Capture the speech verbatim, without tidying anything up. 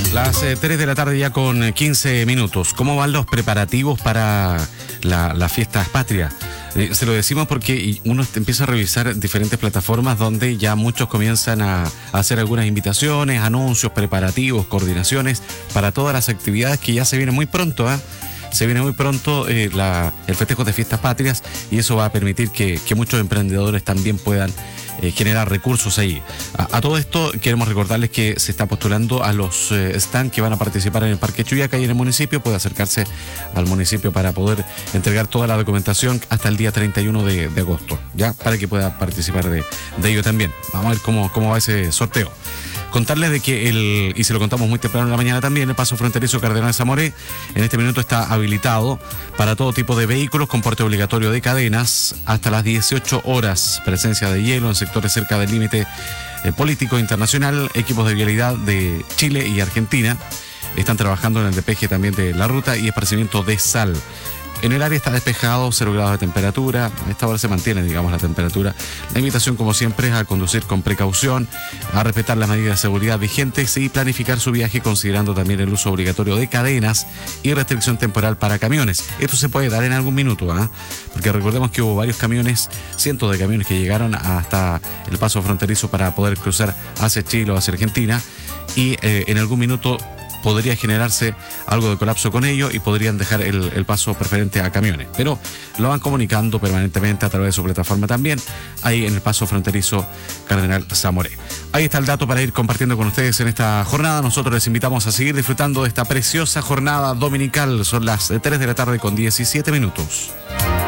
Las eh, tres de la tarde ya con quince minutos. ¿Cómo van los preparativos para la, las fiestas patrias? Eh, se lo decimos porque uno empieza a revisar diferentes plataformas donde ya muchos comienzan a, a hacer algunas invitaciones, anuncios, preparativos, coordinaciones para todas las actividades que ya se vienen muy pronto, ¿eh? Se viene muy pronto eh, la, el festejo de fiestas patrias y eso va a permitir que, que muchos emprendedores también puedan eh, generar recursos ahí. A, a todo esto queremos recordarles que se está postulando a los eh, stands que van a participar en el Parque Chuyaca y en el municipio. Puede acercarse al municipio para poder entregar toda la documentación hasta el día treinta y uno de, de agosto, ya para que pueda participar de, de ello también. Vamos a ver cómo, cómo va ese sorteo. Contarles de que el, y se lo contamos muy temprano en la mañana también, el paso fronterizo Cardenal Zamoré en este minuto está habilitado para todo tipo de vehículos con porte obligatorio de cadenas hasta las dieciocho horas. Presencia de hielo en sectores cerca del límite eh, político internacional. Equipos de vialidad de Chile y Argentina están trabajando en el despeje también de la ruta y esparcimiento de sal. En el área está despejado, cero grados de temperatura. A esta hora se mantiene, digamos, la temperatura. La invitación, como siempre, es a conducir con precaución, a respetar las medidas de seguridad vigentes y planificar su viaje considerando también el uso obligatorio de cadenas y restricción temporal para camiones. Esto se puede dar en algún minuto, ¿eh? Porque recordemos que hubo varios camiones, cientos de camiones que llegaron hasta el paso fronterizo para poder cruzar hacia Chile o hacia Argentina y eh, en algún minuto podría generarse algo de colapso con ello y podrían dejar el, el paso preferente a camiones. Pero lo van comunicando permanentemente a través de su plataforma también, ahí en el paso fronterizo Cardenal Zamoré. Ahí está el dato para ir compartiendo con ustedes en esta jornada. Nosotros les invitamos a seguir disfrutando de esta preciosa jornada dominical. Son las tres de la tarde con diecisiete minutos.